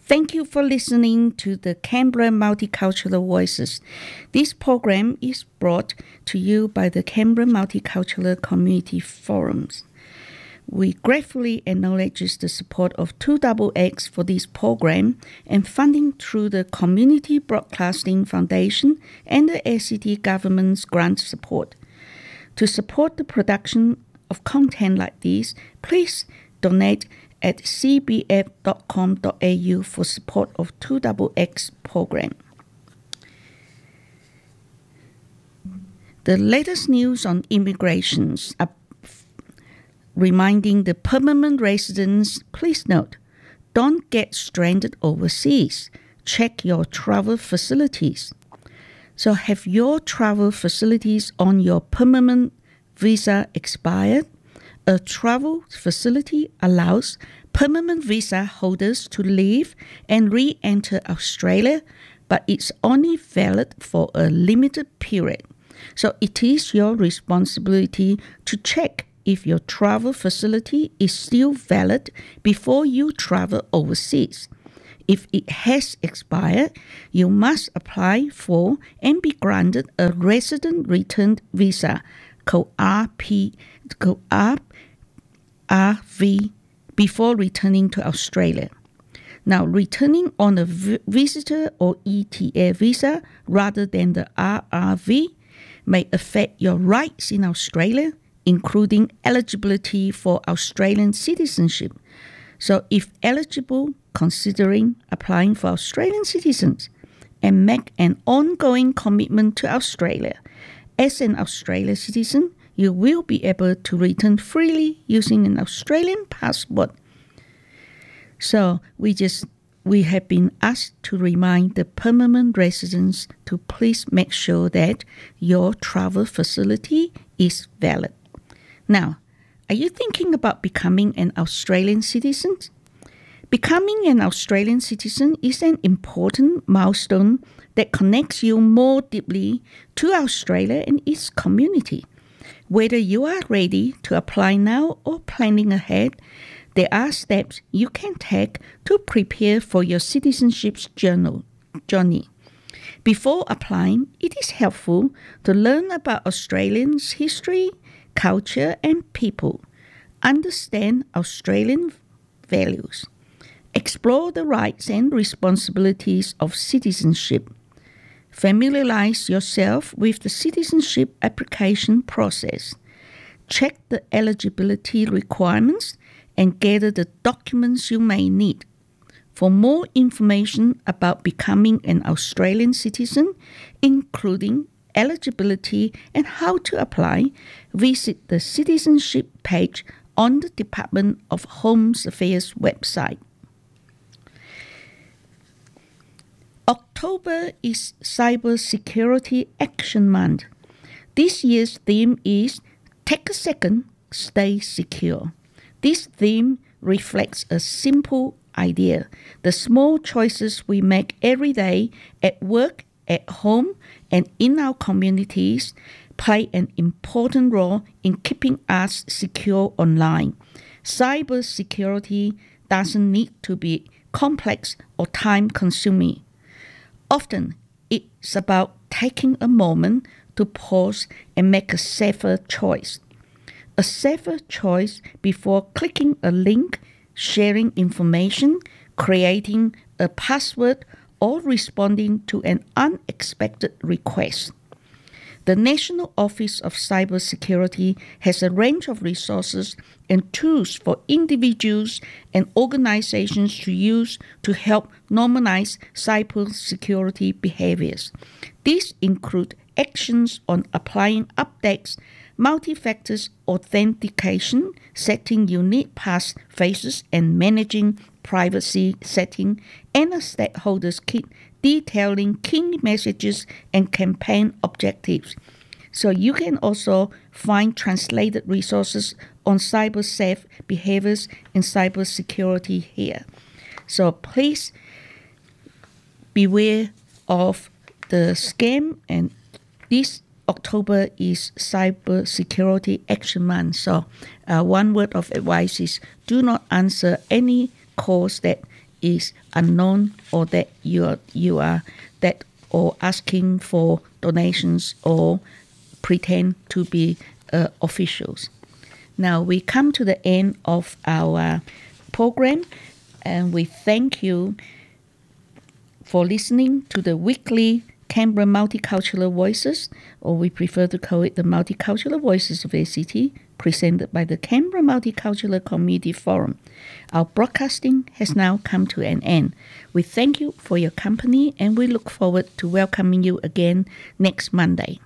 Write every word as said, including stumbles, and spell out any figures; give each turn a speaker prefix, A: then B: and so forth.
A: Thank you for listening to the Canberra Multicultural Voices. This program is brought to you by the Canberra Multicultural Community Forums. We gratefully acknowledge the support of two X X for this program and funding through the Community Broadcasting Foundation and the A C T government's grant support. To support the production of content like this, please donate at c b f dot com dot a u for support of two X X program. The latest news on immigrations are reminding the permanent residents, please note, don't get stranded overseas. Check your travel facilities. So have your travel facilities on your permanent visa expired? A travel facility allows permanent visa holders to leave and re-enter Australia, but it's only valid for a limited period. So it is your responsibility to check if your travel facility is still valid before you travel overseas. If it has expired, you must apply for and be granted a resident return visa, called R P, called R V, before returning to Australia. Now, returning on a v- visitor or E T A visa rather than the R R V may affect your rights in Australia, including eligibility for Australian citizenship. So if eligible, considering applying for Australian citizens and make an ongoing commitment to Australia. As an Australian citizen, you will be able to return freely using an Australian passport. So we just we have been asked to remind the permanent residents to please make sure that your travel facility is valid. Now, are you thinking about becoming an Australian citizen? Becoming an Australian citizen is an important milestone that connects you more deeply to Australia and its community. Whether you are ready to apply now or planning ahead, there are steps you can take to prepare for your citizenship journey. Before applying, it is helpful to learn about Australians' history, culture, and people. Understand Australian values. Explore the rights and responsibilities of citizenship. Familiarize yourself with the citizenship application process. Check the eligibility requirements and gather the documents you may need. For more information about becoming an Australian citizen, including eligibility and how to apply, visit the citizenship page on the Department of Home Affairs website. October is Cybersecurity Action Month. This year's theme is Take a Second, Stay Secure. This theme reflects a simple idea. The small choices we make every day at work, at home, and in our communities play an important role in keeping us secure online. Cybersecurity doesn't need to be complex or time-consuming. Often, it's about taking a moment to pause and make a safer choice. A safer choice before clicking a link, sharing information, creating a password, or responding to an unexpected request. The National Office of Cybersecurity has a range of resources and tools for individuals and organizations to use to help normalize cybersecurity behaviors. These include actions on applying updates, multi-factor authentication, setting unique passphrases, and managing privacy setting, and a stakeholders kit detailing key messages and campaign objectives. So you can also find translated resources on cyber safe behaviors and cybersecurity here. So please beware of the scam, and this October is Cybersecurity Action Month. So uh, one word of advice is do not answer any calls that is unknown or that you are, you are that or asking for donations or pretend to be uh, officials. Now we come to the end of our program, and we thank you for listening to the weekly Canberra Multicultural Voices, or we prefer to call it the Multicultural Voices of A C T, presented by the Canberra Multicultural Community Forum. Our broadcasting has now come to an end. We thank you for your company, and we look forward to welcoming you again next Monday.